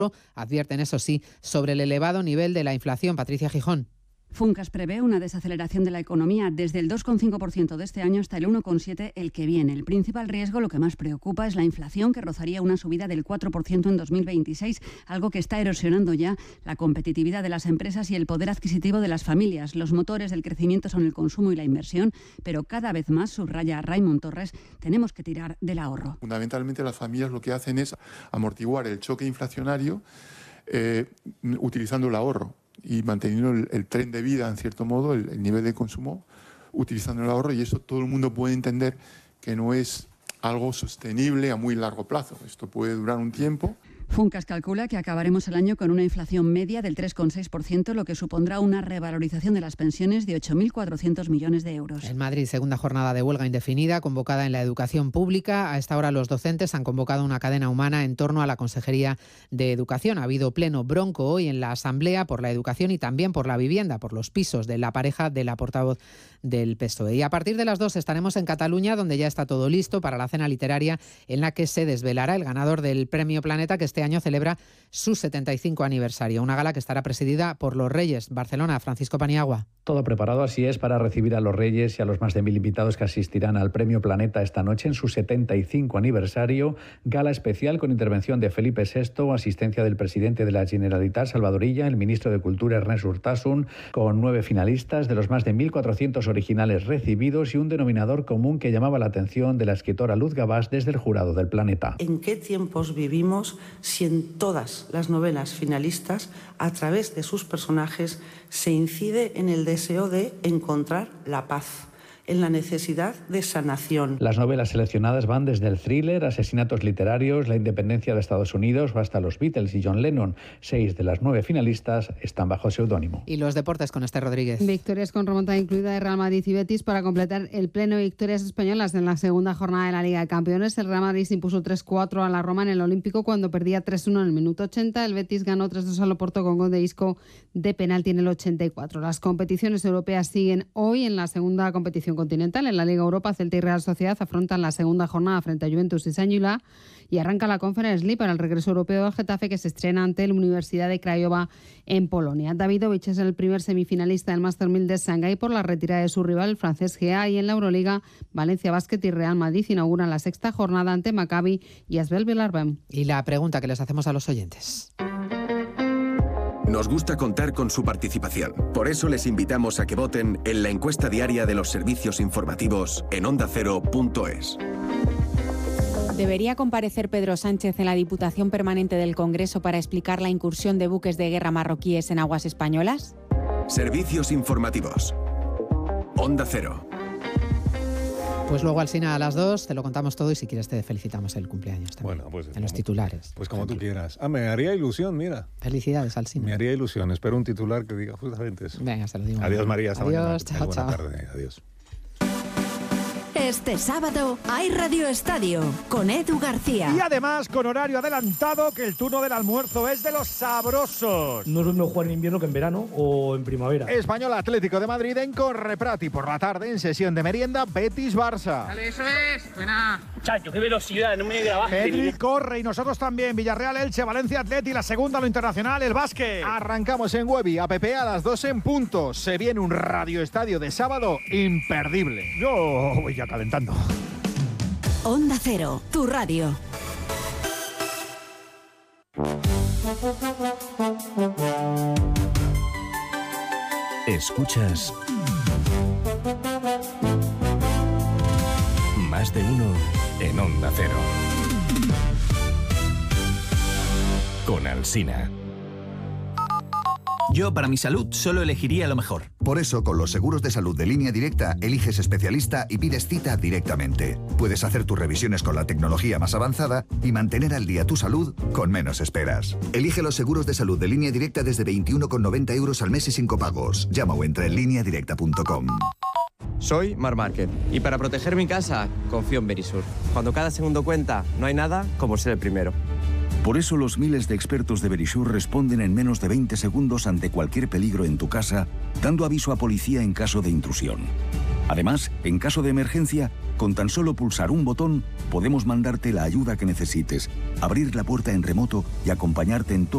Advierten, eso sí, sobre el elevado nivel de la inflación. Patricia Gijón. Funcas prevé una desaceleración de la economía desde el 2,5% de este año hasta el 1,7% el que viene. El principal riesgo, lo que más preocupa, es la inflación, que rozaría una subida del 4% en 2026, algo que está erosionando ya la competitividad de las empresas y el poder adquisitivo de las familias. Los motores del crecimiento son el consumo y la inversión, pero cada vez más, subraya Raimon Torres, tenemos que tirar del ahorro. Fundamentalmente las familias lo que hacen es amortiguar el choque inflacionario utilizando el ahorro y manteniendo el tren de vida, en cierto modo, el nivel de consumo, utilizando el ahorro, y eso todo el mundo puede entender que no es algo sostenible a muy largo plazo. Esto puede durar un tiempo. Funcas calcula que acabaremos el año con una inflación media del 3,6%, lo que supondrá una revalorización de las pensiones de 8.400 millones de euros. En Madrid, segunda jornada de huelga indefinida convocada en la educación pública. A esta hora los docentes han convocado una cadena humana en torno a la Consejería de Educación. Ha habido pleno bronco hoy en la Asamblea por la educación y también por la vivienda, por los pisos de la pareja de la portavoz del PSOE. Y a partir de las 2 estaremos en Cataluña, donde ya está todo listo para la cena literaria en la que se desvelará el ganador del Premio Planeta, que este año celebra su 75 aniversario. Una gala que estará presidida por los Reyes. Barcelona, Francisco Paniagua. Todo preparado, así es, para recibir a los Reyes y a los más de 1.000 invitados que asistirán al Premio Planeta esta noche en su 75 aniversario. Gala especial con intervención de Felipe VI, asistencia del presidente de la Generalitat, Salvador Illa, el ministro de Cultura, Ernest Urtasun, con 9 finalistas de los más de 1.400 originales recibidos y un denominador común que llamaba la atención de la escritora Luz Gabás desde el jurado del Planeta. ¿En qué tiempos vivimos si en todas las novelas finalistas, a través de sus personajes, se incide en el deseo de encontrar la paz, en la necesidad de sanación? Las novelas seleccionadas van desde el thriller, asesinatos literarios, la independencia de Estados Unidos o hasta los Beatles y John Lennon. 6 de las 9 finalistas están bajo seudónimo. Y los deportes con Esther Rodríguez. Victorias con remontada incluida de Real Madrid y Betis para completar el pleno de victorias españolas en la segunda jornada de la Liga de Campeones. El Real Madrid se impuso 3-4 a la Roma en el Olímpico cuando perdía 3-1 en el minuto 80. El Betis ganó 3-2 al Oporto con gol de Isco de penalti en el 84. Las competiciones europeas siguen hoy en la segunda competición continental. En la Liga Europa, Celta y Real Sociedad afrontan la segunda jornada frente a Juventus y Saint-Gilloise y arranca la Conference League para el regreso europeo del Getafe, que se estrena ante la Universidad de Craiova en Polonia. Davidovich es el primer semifinalista del Master 1000 de Shanghái por la retirada de su rival, el francés GA, y en la Euroliga, Valencia Basket y Real Madrid inauguran la sexta jornada ante Maccabi y Asvel Villarben. Y la pregunta que les hacemos a los oyentes. Nos gusta contar con su participación. Por eso les invitamos a que voten en la encuesta diaria de los servicios informativos en ondacero.es. ¿Debería comparecer Pedro Sánchez en la Diputación Permanente del Congreso para explicar la incursión de buques de guerra marroquíes en aguas españolas? Servicios informativos. Onda Cero. Pues luego, Alsina, a las 2 te lo contamos todo y si quieres te felicitamos el cumpleaños también. Bueno, pues en los titulares. Pues como tú quieras. Me haría ilusión, mira. Felicidades, Alsina. Me haría ilusión. Espero un titular que diga justamente eso. Venga, se lo digo. Adiós, María. Hasta mañana. Adiós, chao, chao. Buena tarde. Adiós. Este sábado hay Radio Estadio con Edu García. Y además con horario adelantado, que el turno del almuerzo es de los sabrosos. No es lo mismo jugar en invierno que en verano o en primavera. Español Atlético de Madrid en Correprati. Por la tarde, en sesión de merienda, Betis-Barça. Dale, eso es. Buena. Chacho, qué velocidad, no me grabaste. Pedri corre y nosotros también. Villarreal, Elche, Valencia, Atleti, la segunda, lo internacional, el básquet. Arrancamos en Webby, app a las 2 en punto. Se viene un Radio Estadio de sábado imperdible. Yo voy ya calentando. Onda Cero, tu radio. Escuchas Más de uno en Onda Cero. Con Alsina. Yo, para mi salud, solo elegiría lo mejor. Por eso, con los seguros de salud de Línea Directa, eliges especialista y pides cita directamente. Puedes hacer tus revisiones con la tecnología más avanzada y mantener al día tu salud con menos esperas. Elige los seguros de salud de Línea Directa desde 21,90 euros al mes y sin copagos. Llama o entra en lineadirecta.com. Soy Marc Márquez y para proteger mi casa, confío en Verisur. Cuando cada segundo cuenta, no hay nada como ser el primero. Por eso los miles de expertos de Verisur responden en menos de 20 segundos ante cualquier peligro en tu casa, dando aviso a policía en caso de intrusión. Además, en caso de emergencia, con tan solo pulsar un botón, podemos mandarte la ayuda que necesites, abrir la puerta en remoto y acompañarte en todo